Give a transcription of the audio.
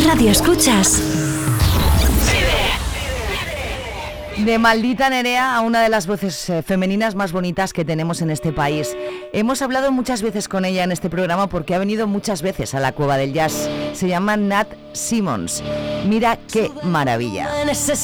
radio escuchas? De Maldita Nerea a una de las voces femeninas más bonitas que tenemos en este país. Hemos hablado muchas veces con ella en este programa porque ha venido muchas veces a la Cueva del Jazz. Se llama Nat Simmons. Mira qué maravilla.